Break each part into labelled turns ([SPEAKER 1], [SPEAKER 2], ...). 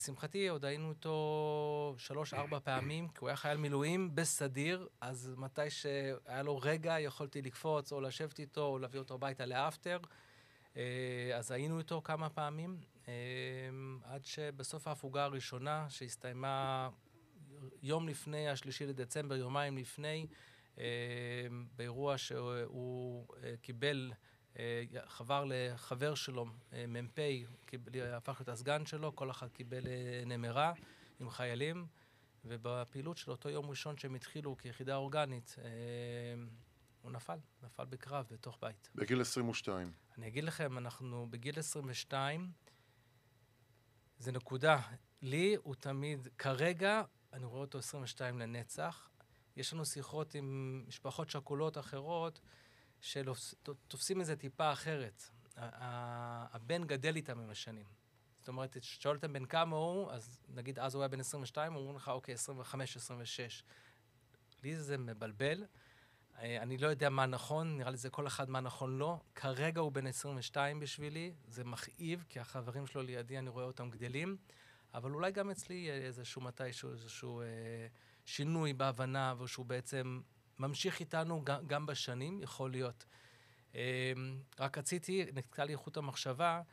[SPEAKER 1] שמחתי, עוד היינו איתו 3-4 פעמים, כי הוא היה חייל מילואים בסדיר, אז מתי שהיה לו רגע, יכולתי לקפוץ או לשבת איתו, או להביא אותו הביתה לאפטר. אז היינו איתו כמה פעמים, עד שבסוף ההפוגה הראשונה, שהסתיימה יום לפני, 3 לדצמבר, יומיים לפני, באירוע שהוא קיבל, חבר לחבר שלו, מ"פ, הפך להיות הסגן שלו, כל אחד קיבל נמרה עם חיילים, ובפעילות של אותו יום ראשון שהם התחילו כיחידה אורגנית, הוא נפל בקרב בתוך בית.
[SPEAKER 2] בגיל 22.
[SPEAKER 1] אני אגיד לכם, אנחנו בגיל 22, זה נקודה. לי הוא תמיד, כרגע, אני רואה אותו 22 לנצח. יש לנו שיחות עם משפחות שכולות אחרות, שתופסים איזה טיפה אחרת. הבן גדל איתם עם השנים. זאת אומרת, שואלתם בן כמה הוא, אז נגיד אז הוא היה בן 22, אומרים לך, אוקיי, 25, 26. לי זה מבלבל. אני לא יודע מה נכון, נראה לי זה כל אחד מה נכון לו. כרגע הוא בן 22 בשבילי, זה מכאיב, כי החברים שלו לידי, אני רואה אותם גדלים, אבל אולי גם אצלי איזשהו מתישהו, איזשהו שינוי בהבנה, ושהוא בעצם ממשיך איתנו גם בשנים, יכול להיות. רק רציתי, נקטע לי חוט המחשבה,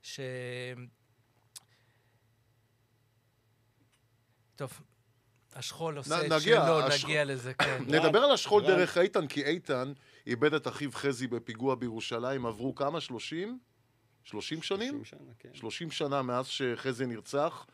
[SPEAKER 1] טוב, השכול עושה שלא נגיע לזה, כן.
[SPEAKER 2] נדבר על השכול דרך איתן, כי איתן איבד את אחיו חזי בפיגוע בירושלים, עברו כמה? 30? 30 שנים?
[SPEAKER 3] 30 שנה, כן.
[SPEAKER 2] 30 שנה מאז שחזי נרצח.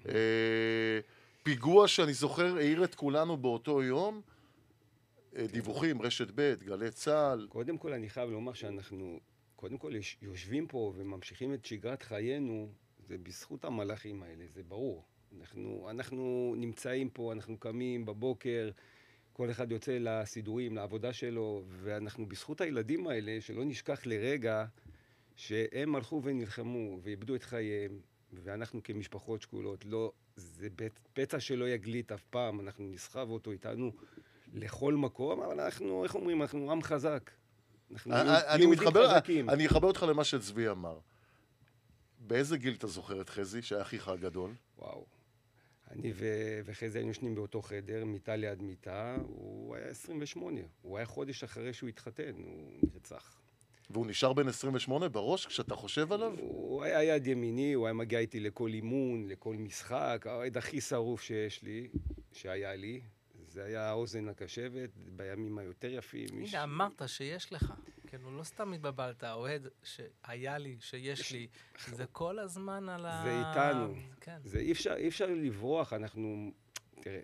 [SPEAKER 2] פיגוע שאני זוכר, העיר את כולנו באותו יום, דיווחים, רשת ב', גלי צה"ל.
[SPEAKER 3] קודם כל אני חייב לומר שאנחנו, קודם כל יושבים פה וממשיכים את שגרת חיינו, זה בזכות המלאכים האלה, זה ברור. אנחנו נמצאים פה, אנחנו קמים בבוקר, כל אחד יוצא לסידורים, לעבודה שלו, ואנחנו בזכות הילדים האלה, שלא נשכח לרגע, שהם הלכו ונלחמו ואיבדו את חייהם, ואנחנו כמשפחות שכולות, לא, זה פצע שלא יגליט אף פעם, אנחנו נסחב אותו איתנו לכל מקום, אבל אנחנו, איך אומרים, אנחנו עם חזק. אנחנו יהודים חזקים.
[SPEAKER 2] אני אחבר אותך למה שצבי אמר. באיזה גיל אתה זוכר את חזי, שהיה אחיך הגדול?
[SPEAKER 3] וואו. אני וחזי היינו ישנים באותו חדר, מיטה ליד מיטה, הוא היה 28. הוא היה חודש אחרי שהוא התחתן, הוא נרצח.
[SPEAKER 2] והוא נשאר בן 28 בראש כשאתה חושב עליו?
[SPEAKER 3] הוא היה יד ימיני, הוא היה מגיע איתי לכל אימון, לכל משחק. העד הכי שרוף שיש לי, שהיה לי, זה היה האוזן הקשבת, בימים היותר יפים.
[SPEAKER 1] הנה, אמרת שיש לך. כן, הוא לא סתם מתבלבלת, האוהד שהיה לי, שיש לי, זה כל הזמן על ה...
[SPEAKER 3] זה איתנו.
[SPEAKER 1] כן.
[SPEAKER 3] זה אי אפשר לברוח, אנחנו... תראה,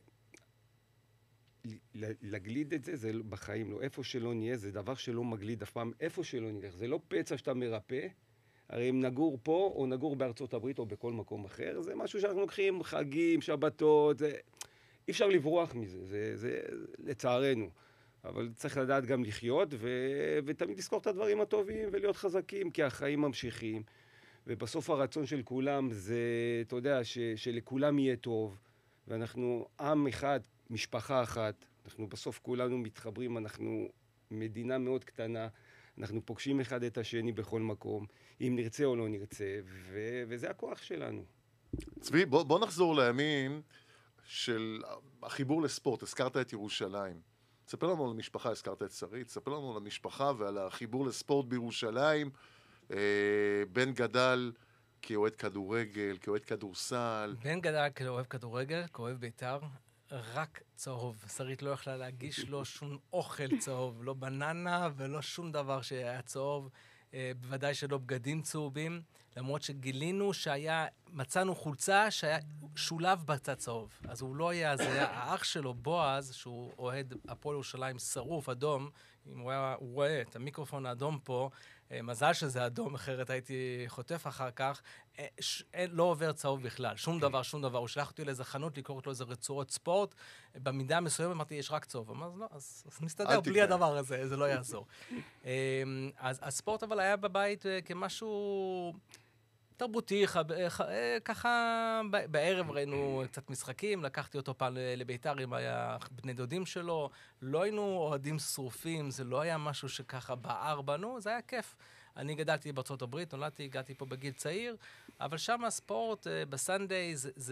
[SPEAKER 3] לגליד את זה, זה בחיים לא. איפה שלא נהיה, זה דבר שלא מגליד אף פעם, איפה שלא נלך. זה לא פצע שאתה מרפא, הרי אם נגור פה, או נגור בארצות הברית, או בכל מקום אחר, זה משהו שאנחנו לוקחים חגים, שבתות, זה... אי אפשר לברוח מזה, זה לצערנו. אבל צריך לדעת גם לחיות, ותמיד לזכור את הדברים הטובים, ולהיות חזקים, כי החיים ממשיכים. ובסוף הרצון של כולם זה, אתה יודע, שלכולם יהיה טוב, ואנחנו עם אחד, משפחה אחת, אנחנו בסוף כולנו מתחברים, אנחנו מדינה מאוד קטנה, אנחנו פוגשים אחד את השני בכל מקום, אם נרצה או לא נרצה, וזה הכוח שלנו.
[SPEAKER 2] צבי, בוא נחזור לימים של החיבור לספורט. הזכרת את ירושלים. תספר לנו על המשפחה, הזכרת את שרית, תספר לנו על המשפחה ועל החיבור לספורט בירושלים. בן גדל כאוהד כדורגל, כאוהד כדורסל.
[SPEAKER 1] בן גדל כאוהב כדורגל, כאוהב בית"ר, רק צהוב. שרית לא יכלה להגיש לו שום אוכל צהוב, לא בננה ולא שום דבר שהיה צהוב, בוודאי שלא בגדים צהובים, למרות שגילינו מצאנו חולצה שהיה שולב בצד צהוב. אז הוא לא היה, זה היה האח שלו, בועז, שהוא אוהד הפועל ירושלים שרוף, אדום, אם הוא רואה את המיקרופון האדום פה, מזל שזה אדום, אחרת הייתי חוטף אחר כך, לא עובר צהוב בכלל, שום דבר. הוא שלח אותי לאיזה חנות, לקרוא לו איזה רצועות ספורט, במידה מסוימת אמרתי, יש רק צהוב. אמרתי, לא, אז נסתדר בלי הדבר הזה, זה לא יעזור. אז הספורט אבל היה בבית כמשהו תרבותי, ככה בערב ראינו קצת משחקים, לקחתי אותו פעם לביתר עם בני דודים שלו, לא היינו אוהדים שרופים, זה לא היה משהו שככה בער בנו, זה היה כיף. אני גדלתי בארצות הברית, נולדתי, הגעתי פה בגיל צעיר, אבל שם הספורט בסנדיי זה